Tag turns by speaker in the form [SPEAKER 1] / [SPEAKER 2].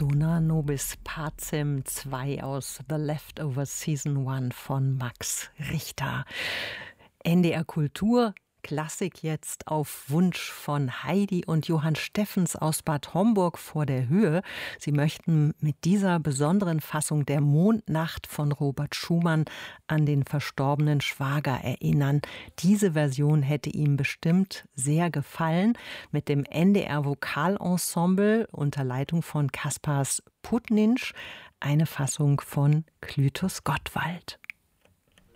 [SPEAKER 1] Dona nobis pacem 2 aus The Leftovers Season 1 von Max Richter. NDR Kultur, Klassik jetzt auf Wunsch von Heidi und Johann Steffens aus Bad Homburg vor der Höhe. Sie möchten mit dieser besonderen Fassung der Mondnacht von Robert Schumann an den verstorbenen Schwager erinnern. Diese Version hätte ihm bestimmt sehr gefallen. Mit dem NDR Vokalensemble unter Leitung von Kaspars Putninsch, eine Fassung von Clytus Gottwald.